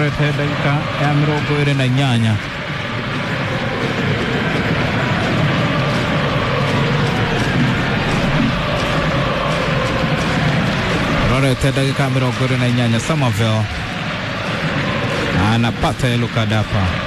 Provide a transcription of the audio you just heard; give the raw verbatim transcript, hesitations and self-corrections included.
Rorete dakika ya mirongo ine na inyanya. Rorete dakika mirongo ine na inyanya. Somerville anapata yellow card hapa.